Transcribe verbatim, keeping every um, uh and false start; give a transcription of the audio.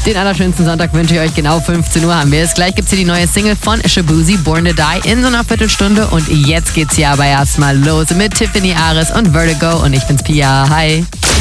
Den allerschönsten Sonntag wünsche ich euch. Genau fünfzehn Uhr haben wir es. Gleich gibt es hier die neue Single von Shaboozey, Born to Die, in so einer Viertelstunde. Und jetzt geht's hier aber erstmal los mit Tiffany Ares und Vertigo. Und ich bin's Pia. Hi.